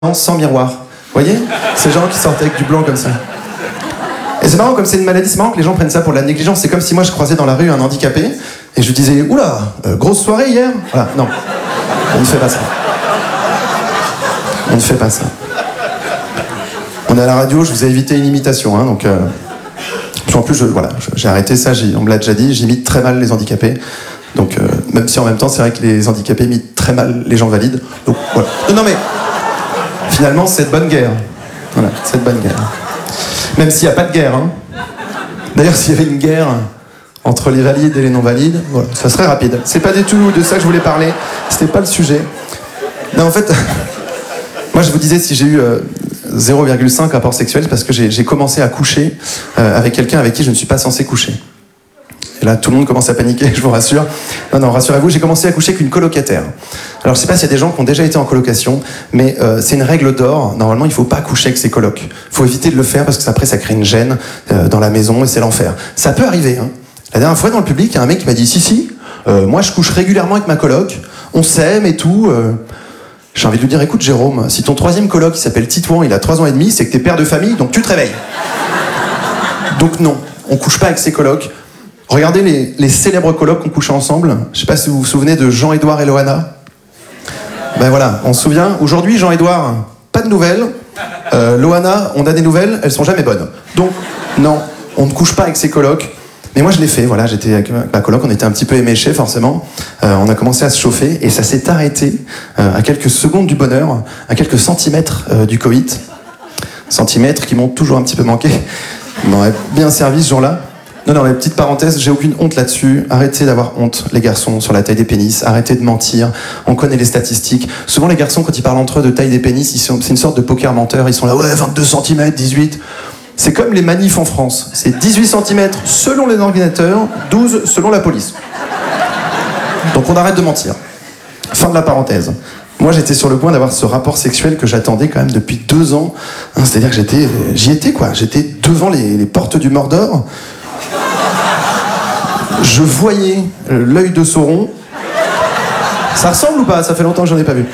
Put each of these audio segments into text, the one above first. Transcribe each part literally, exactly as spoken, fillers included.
sans miroir. Vous voyez? Ces gens qui sortent avec du blanc comme ça. Et c'est marrant, comme c'est une maladie, c'est marrant que les gens prennent ça pour de la négligence. C'est comme si moi je croisais dans la rue un handicapé et je lui disais « Oula, euh, grosse soirée hier ?» Voilà, non. On ne fait pas ça. On ne fait pas ça. On est à la radio, je vous ai évité une imitation, hein, donc... Euh... En plus, je, voilà, j'ai arrêté ça, on me l'a déjà dit, j'imite très mal les handicapés. Donc, euh, même si en même temps, c'est vrai que les handicapés imitent très mal les gens valides. Donc, voilà. Non, non, mais finalement, c'est de bonne guerre. Voilà, c'est de bonne guerre. Même s'il n'y a pas de guerre. Hein. D'ailleurs, s'il y avait une guerre entre les valides et les non-valides, voilà, ça serait rapide. C'est pas du tout de ça que je voulais parler. C'était pas le sujet. Non, en fait, moi, je vous disais, si j'ai eu euh, zéro virgule cinq rapports sexuels, parce que j'ai, j'ai commencé à coucher euh, avec quelqu'un avec qui je ne suis pas censé coucher. Et là, tout le monde commence à paniquer, je vous rassure. Non, non, rassurez-vous, j'ai commencé à coucher avec une colocataire. Alors, je sais pas s'il y a des gens qui ont déjà été en colocation, mais euh, c'est une règle d'or. Normalement, il faut pas coucher avec ses colocs. Il faut éviter de le faire parce que après, ça crée une gêne euh, dans la maison et c'est l'enfer. Ça peut arriver, hein. La dernière fois, dans le public, il y a un mec qui m'a dit « Si, si, euh, moi, je couche régulièrement avec ma coloc, on s'aime et tout. Euh... » J'ai envie de lui dire « Écoute, Jérôme, si ton troisième coloc, il s'appelle Titouan, il a trois ans et demi, c'est que t'es père de famille, donc tu te réveilles. » Donc non, on couche pas avec ses colocs. Regardez les, les célèbres colocs qu'on couchait ensemble. Je sais pas si vous vous souvenez de Jean-Édouard et Loana. Ben voilà, on se souvient. Aujourd'hui, Jean-Édouard, pas de nouvelles. Euh, Loana, on a des nouvelles, elles sont jamais bonnes. Donc, non, on ne couche pas avec ses colocs. Mais moi, je l'ai fait, voilà, j'étais avec ma coloc, on était un petit peu éméchés, forcément. Euh, on a commencé à se chauffer, et ça s'est arrêté euh, à quelques secondes du bonheur, à quelques centimètres euh, du coït. Centimètres qui m'ont toujours un petit peu manqué. Ils m'auraient bien servi ce jour-là. Non, non, mais petite parenthèse, j'ai aucune honte là-dessus. Arrêtez d'avoir honte, les garçons, sur la taille des pénis. Arrêtez de mentir. On connaît les statistiques. Souvent, les garçons, quand ils parlent entre eux de taille des pénis, ils sont, c'est une sorte de poker menteur. Ils sont là, ouais, vingt-deux centimètres, dix-huit. C'est comme les manifs en France. C'est dix-huit centimètres selon les ordinateurs, douze selon la police. Donc on arrête de mentir. Fin de la parenthèse. Moi, j'étais sur le point d'avoir ce rapport sexuel que j'attendais quand même depuis deux ans. Hein, c'est-à-dire que j'étais, j'y étais, quoi. J'étais devant les, les portes du Mordor. Je voyais l'œil de Sauron. Ça ressemble ou pas? Ça fait longtemps que j'en ai pas vu.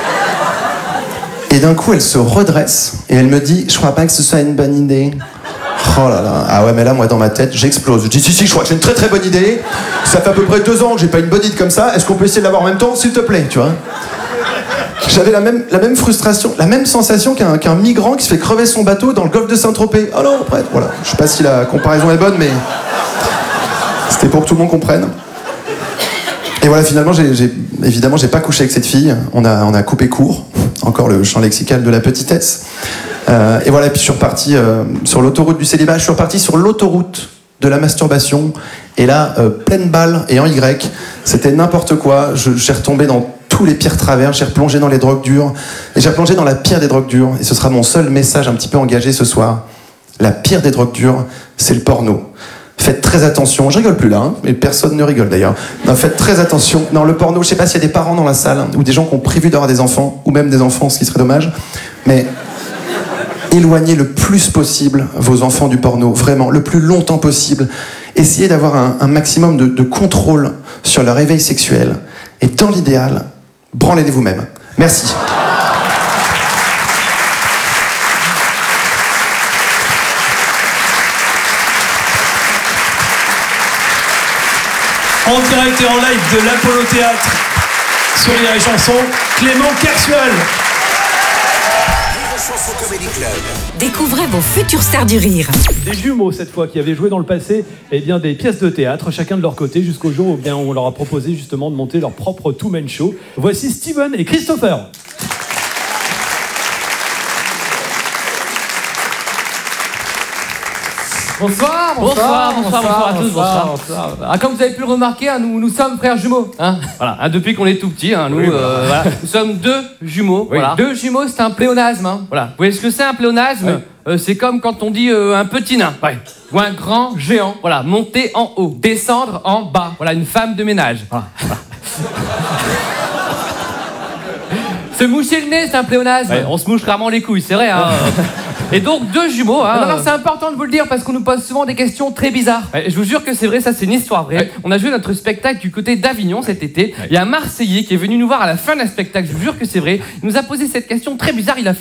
Et d'un coup, elle se redresse et elle me dit « Je crois pas que ce soit une bonne idée. » Oh là là. Ah ouais, mais là, moi, dans ma tête, j'explose. Je dis « Si, si, je crois que c'est une très très bonne idée. Ça fait à peu près deux ans que j'ai pas une bonne idée comme ça. Est-ce qu'on peut essayer de l'avoir en même temps, s'il te plaît ?» Tu vois. J'avais la même, la même frustration, la même sensation qu'un, qu'un migrant qui se fait crever son bateau dans le golfe de Saint-Tropez. Oh non, après, voilà. Je sais pas si la comparaison est bonne, mais c'était pour que tout le monde comprenne. Et voilà, finalement, j'ai, j'ai, évidemment, j'ai pas couché avec cette fille. On a, on a coupé court. Encore le champ lexical de la petitesse. Euh, et voilà, et puis je suis reparti euh, sur l'autoroute du célibat. Je suis reparti sur l'autoroute de la masturbation. Et là, euh, pleine balle et en Y. C'était n'importe quoi. Je, j'ai retombé dans tous les pires travers. J'ai replongé dans les drogues dures. Et j'ai replongé dans la pire des drogues dures. Et ce sera mon seul message un petit peu engagé ce soir. La pire des drogues dures, c'est le porno. Faites très attention, je rigole plus là, hein, mais personne ne rigole d'ailleurs. Non, faites très attention. Non, le porno, je sais pas s'il y a des parents dans la salle, hein, ou des gens qui ont prévu d'avoir des enfants, ou même des enfants, ce qui serait dommage, mais éloignez le plus possible vos enfants du porno, vraiment, le plus longtemps possible. Essayez d'avoir un, un maximum de, de contrôle sur leur éveil sexuel, et dans l'idéal, branlez-les vous-même. Merci. En direct et en live de l'Apollo Théâtre, sur Rire et Chanson, Clément Kersuel. Découvrez vos futures stars du rire. Des jumeaux cette fois qui avaient joué dans le passé eh bien, des pièces de théâtre, chacun de leur côté, jusqu'au jour où eh bien, on leur a proposé justement de monter leur propre two-man show. Voici Steven et Christopher. Bonsoir, bonsoir, bonsoir, bonsoir, bonsoir à tous, bonsoir. bonsoir. bonsoir. Ah, comme vous avez pu le remarquer, hein, nous, nous sommes frères jumeaux. Hein, voilà, hein, depuis qu'on est tout petits, hein, nous, oui, euh, voilà. Nous sommes deux jumeaux. Oui. Voilà. Deux jumeaux, c'est un pléonasme. Hein. Voilà. Vous voyez ce que c'est un pléonasme? Oui. euh, C'est comme quand on dit euh, un petit nain, ouais. Ou un grand géant. Voilà, monter en haut, descendre en bas. Voilà, une femme de ménage. Voilà. Voilà. Se moucher le nez, c'est un pléonasme. Ouais, on se mouche rarement les couilles, c'est vrai. Hein. Et donc deux jumeaux. Hein, non, non, c'est important de vous le dire parce qu'on nous pose souvent des questions très bizarres. Ouais, je vous jure que c'est vrai, ça c'est une histoire vraie. Ouais. On a joué notre spectacle du côté d'Avignon cet été. Ouais. Il y a un Marseillais qui est venu nous voir à la fin d'un spectacle. Je vous jure que c'est vrai. Il nous a posé cette question très bizarre. Il a